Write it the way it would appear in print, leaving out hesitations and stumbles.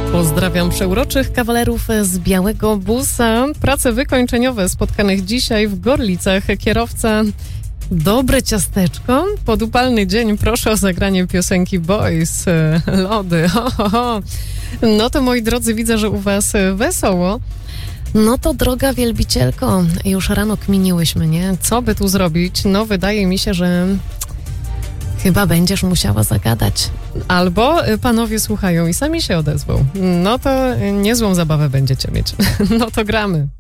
Pozdrawiam przeuroczych kawalerów z Białego Busa. Prace wykończeniowe spotkanych dzisiaj w Gorlicach. Kierowca, dobre ciasteczko. Podupalny dzień, proszę o zagranie piosenki Boys, lody. Ho, ho, ho. No to moi drodzy, widzę, że u was wesoło. No to droga wielbicielko, już rano kminiłyśmy, nie? Co by tu zrobić? No wydaje mi się, że chyba będziesz musiała zagadać. Albo panowie słuchają i sami się odezwą. No to niezłą zabawę będziecie mieć. No to gramy.